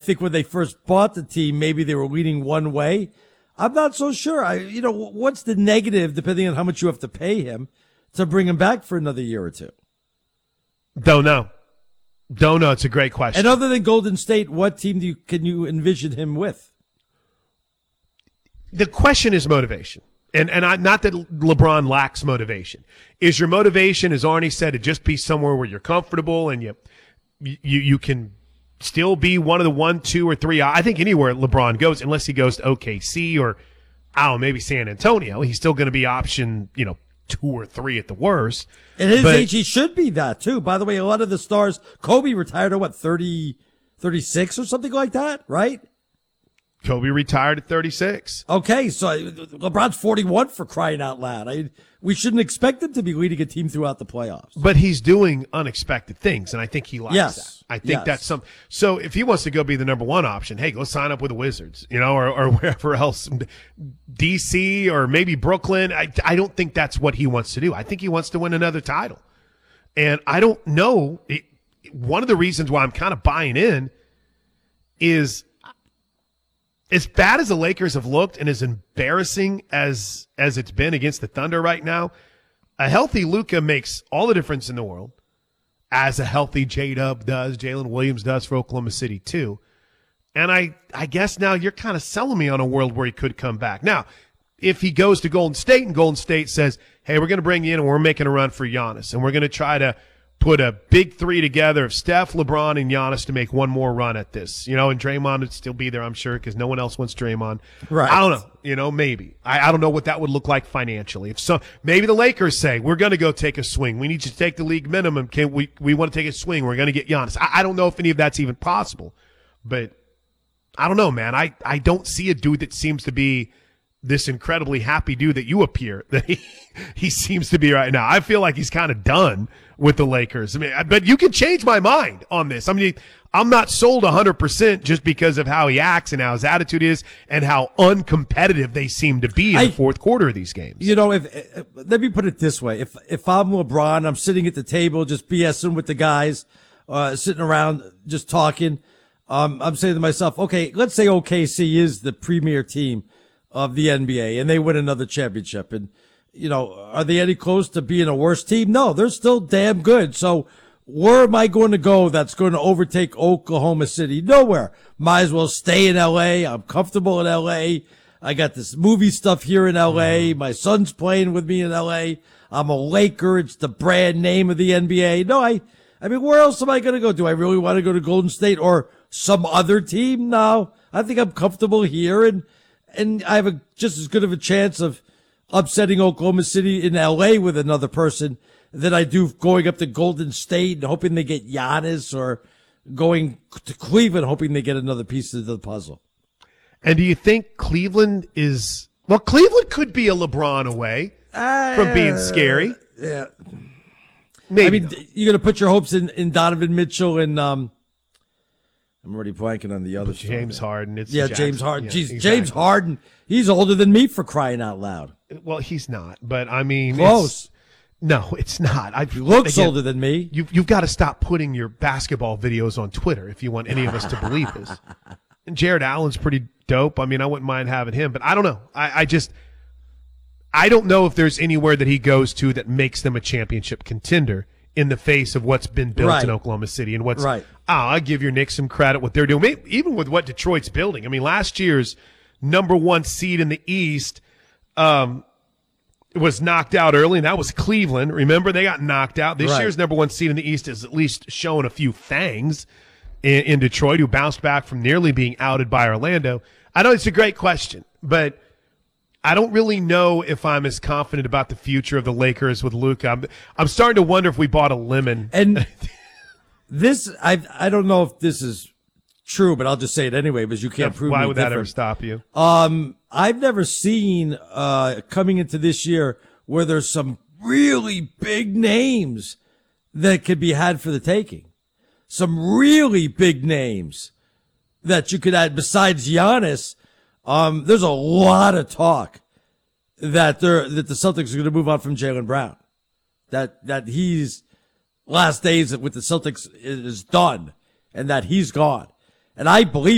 think when they first bought the team, maybe they were leaning one way. I'm not so sure. What's the negative, depending on how much you have to pay him, to bring him back for another year or two? Don't know. It's a great question. And other than Golden State, what team can you envision him with? The question is motivation. And not that LeBron lacks motivation. Is your motivation, as Arnie said, to just be somewhere where you're comfortable and you can still be one of the 1, 2, or 3? I think anywhere LeBron goes, unless he goes to OKC or, maybe San Antonio, he's still going to be option, 2 or 3 at the worst. At his age, he should be that, too. By the way, a lot of the stars, Kobe retired at 36 or something like that, right? Kobe retired at 36. Okay, so LeBron's 41 for crying out loud. We shouldn't expect him to be leading a team throughout the playoffs. But he's doing unexpected things, and I think he likes that. I think that's some. So if he wants to go be the number 1 option, hey, go sign up with the Wizards, or wherever else, DC or maybe Brooklyn. I don't think that's what he wants to do. I think he wants to win another title. And I don't know. One of the reasons why I'm kind of buying in is, as bad as the Lakers have looked and as embarrassing as it's been against the Thunder right now, a healthy Luka makes all the difference in the world, as a healthy J-Dub does, Jalen Williams does for Oklahoma City too. And I guess now you're kind of selling me on a world where he could come back. Now, if he goes to Golden State and Golden State says, hey, we're going to bring you in and we're making a run for Giannis, and we're going to try to put a big 3 together of Steph, LeBron, and Giannis to make one more run at this. And Draymond would still be there, I'm sure, because no one else wants Draymond. Right. I don't know. Maybe. I don't know what that would look like financially. Maybe the Lakers say, we're going to go take a swing. We need you to take the league minimum. We want to take a swing. We're going to get Giannis. I don't know if any of that's even possible. But I don't know, man. I don't see a dude that seems to be this incredibly happy dude that you appear that he seems to be right now. I feel like he's kind of done with the Lakers. But you can change my mind on this. I'm not sold 100% just because of how he acts and how his attitude is and how uncompetitive they seem to be in the fourth quarter of these games. Let me put it this way. If I'm LeBron, I'm sitting at the table just BSing with the guys, sitting around just talking. I'm saying to myself, okay, let's say OKC is the premier team of the NBA and they win another championship. And, are they any close to being a worse team? No, they're still damn good. So where am I going to go that's going to overtake Oklahoma City? Nowhere. Might as well stay in LA. I'm comfortable in LA. I got this movie stuff here in LA. My son's playing with me in LA. I'm a Laker. It's the brand name of the NBA. No, I mean, where else am I going to go? Do I really want to go to Golden State or some other team? No, I think I'm comfortable here and I have just as good of a chance of upsetting Oklahoma City in LA with another person than I do going up to Golden State and hoping they get Giannis, or going to Cleveland hoping they get another piece of the puzzle. And do you think Cleveland Cleveland could be a LeBron away from being scary? Yeah. Maybe. You're going to put your hopes in Donovan Mitchell and, I'm already blanking on the other James Harden. James Harden. Yeah, Jeez, exactly. James Harden. He's older than me, for crying out loud. Well, he's not, but Close. No, it's not. He looks older than me. You've got to stop putting your basketball videos on Twitter if you want any of us to believe this. And Jared Allen's pretty dope. I wouldn't mind having him, but I don't know. I don't know if there's anywhere that he goes to that makes them a championship contender in the face of what's been built in Oklahoma City and what's right. I give your Knicks some credit what they're doing, maybe even with what Detroit's building. Last year's number 1 seed in the East was knocked out early, and that was Cleveland. Remember, they got knocked out. This year's number 1 seed in the East is at least showing a few fangs in Detroit, who bounced back from nearly being outed by Orlando. I know it's a great question, but I don't really know if I'm as confident about the future of the Lakers with Luka. I'm starting to wonder if we bought a lemon. And this, I don't know if this is true, but I'll just say it anyway because you can't prove me Why would that different. ever stop you? I've never seen coming into this year where there's some really big names that could be had for the taking. Some really big names that you could add besides Giannis. There's a lot of talk that the Celtics are going to move on from Jaylen Brown. That he's last days with the Celtics is done and that he's gone. And I believe